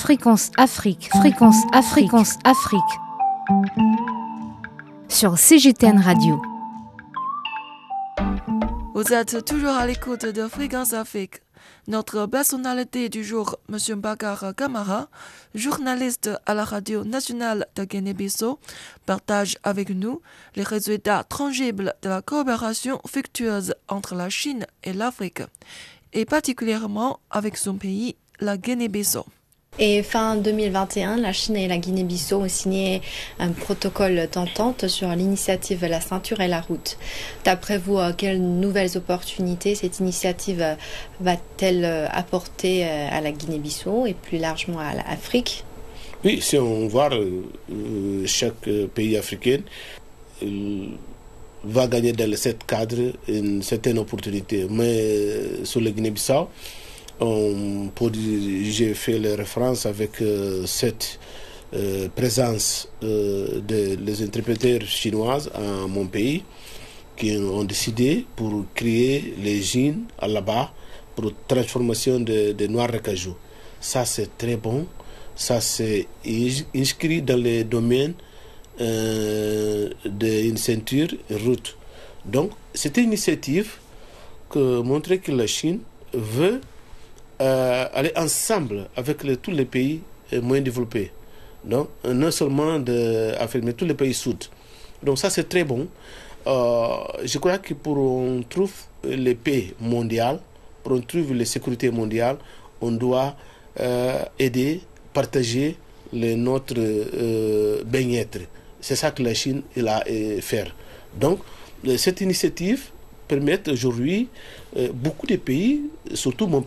Fréquence Afrique, Fréquence Afrique, Fréquence Afrique. Sur CGTN Radio. Vous êtes toujours à l'écoute de Fréquence Afrique. Notre personnalité du jour, M. Bakar Kamara, journaliste à la radio nationale de Guinée-Bissau, partage avec nous les résultats tangibles de la coopération fructueuse entre la Chine et l'Afrique, et particulièrement avec son pays, la Guinée-Bissau. Et fin 2021, la Chine et la Guinée-Bissau ont signé un protocole d'entente sur l'initiative La Ceinture et la Route. D'après vous, quelles nouvelles opportunités cette initiative va-t-elle apporter à la Guinée-Bissau et plus largement à l'Afrique ? Oui, si on voit chaque pays africain va gagner dans ce cadre une certaine opportunité. Mais sur la Guinée-Bissau, j'ai fait les références avec cette présence des entrepreneurs chinoises à mon pays qui ont décidé pour créer les usines là-bas pour transformation de noix de cajou. Ça c'est très bon, ça c'est inscrit dans les domaines d'une ceinture route. Donc cette initiative que montrait que la Chine veut aller ensemble avec tous les pays moins développés. Donc, non seulement d'Afrique, mais tous les pays sud. Donc ça, c'est très bon. Je crois que pour on trouve les paix mondiales, pour on trouve la sécurité mondiale, on doit aider, partager notre bien-être. C'est ça que la Chine a fait. Donc, cette initiative permet aujourd'hui beaucoup de pays, surtout mon